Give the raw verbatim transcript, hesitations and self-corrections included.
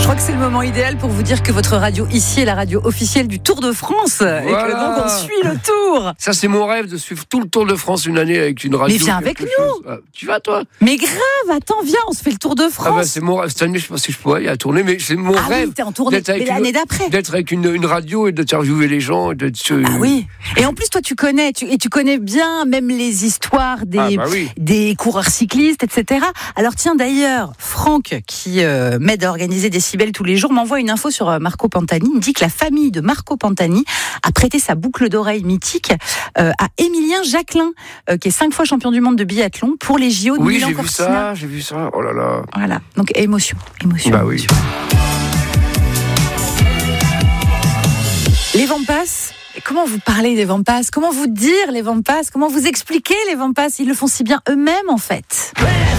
crois que c'est le moment idéal pour vous dire que votre radio ici est la radio officielle du Tour de France. Voilà. Et que donc on suit le Tour. Ça, c'est mon rêve de suivre tout le Tour de France une année avec une radio. Mais viens avec nous. Ah, tu vas, toi? Mais grave, attends, viens, on se fait le Tour de France. Ah bah, c'est mon rêve. Cette année, je sais pas si je pourrais y aller tourner, mais c'est mon ah rêve. Oui, t'es en tournée, mais une, l'année d'après. D'être avec une, une radio et d'interviewer les gens. Et de, de, ah oui. Et en plus, toi, tu connais, tu, et tu connais bien même les histoires des, ah bah oui. des coureurs cyclistes, et cetera. Alors tiens, d'ailleurs, Franck, qui euh, m'aide à organiser Décibel tous les jours, m'envoie une info sur euh, Marco Pantani. Il me dit que la famille de Marco Pantani a prêté sa boucle d'oreille mythique euh, à Émilien Jacquelin, euh, qui est cinq fois champion du monde de biathlon pour les J O de oui, Milan j'ai Cortina. vu ça, j'ai vu ça. Oh là là. Voilà. Donc émotion, émotion. Bah émotion. oui. Les vents passent. Comment vous parlez des vents passent? Comment vous dire les vents passent? Comment vous expliquer les vents passent? Ils le font si bien eux-mêmes en fait.